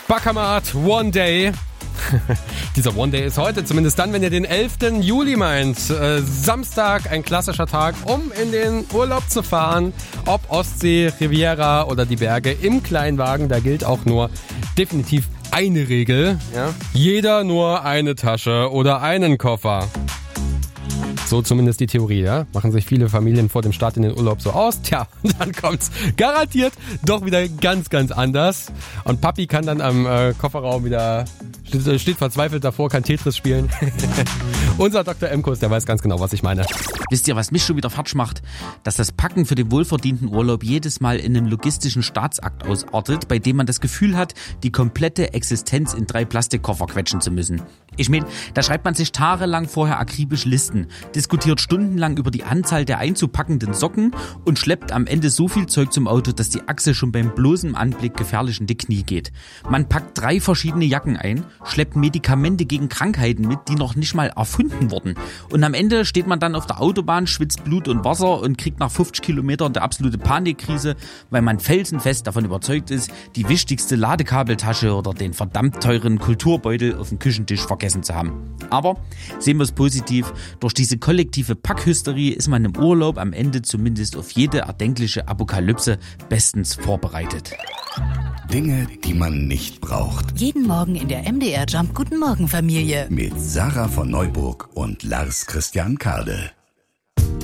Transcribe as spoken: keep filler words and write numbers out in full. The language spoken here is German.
Baccarat One Day. Dieser One Day ist heute, zumindest dann, wenn ihr den elften Juli meint. Äh, Samstag, ein klassischer Tag, um in den Urlaub zu fahren. Ob Ostsee, Riviera oder die Berge im Kleinwagen, da gilt auch nur definitiv eine Regel. Ja? Jeder nur eine Tasche oder einen Koffer. So zumindest die Theorie, ja? Machen sich viele Familien vor dem Start in den Urlaub so aus. Tja, dann kommt's garantiert doch wieder ganz, ganz anders. Und Papi kann dann am äh, Kofferraum wieder, steht, steht verzweifelt davor, kann Tetris spielen. Unser Doktor Emkus, der weiß ganz genau, was ich meine. Wisst ihr, was mich schon wieder fatsch macht? Dass das Packen für den wohlverdienten Urlaub jedes Mal in einen logistischen Staatsakt ausartet, bei dem man das Gefühl hat, die komplette Existenz in drei Plastikkoffer quetschen zu müssen. Ich meine, da schreibt man sich tagelang vorher akribisch Listen, diskutiert stundenlang über die Anzahl der einzupackenden Socken und schleppt am Ende so viel Zeug zum Auto, dass die Achse schon beim bloßen Anblick gefährlich in die Knie geht. Man packt drei verschiedene Jacken ein, schleppt Medikamente gegen Krankheiten mit, die noch nicht mal erfunden wurden. Und am Ende steht man dann auf der Autobahn, schwitzt Blut und Wasser und kriegt nach fünfzig Kilometern der absolute Panikkrise, weil man felsenfest davon überzeugt ist, die wichtigste Ladekabeltasche oder den verdammt teuren Kulturbeutel auf dem Küchentisch vergessen zu haben. Aber sehen wir es positiv, durch diese kollektive Packhysterie ist man im Urlaub am Ende zumindest auf jede erdenkliche Apokalypse bestens vorbereitet. Dinge, die man nicht braucht. Jeden Morgen in der M D R Jump Guten Morgen Familie. Mit Sarah von Neuburg und Lars Christian Kade.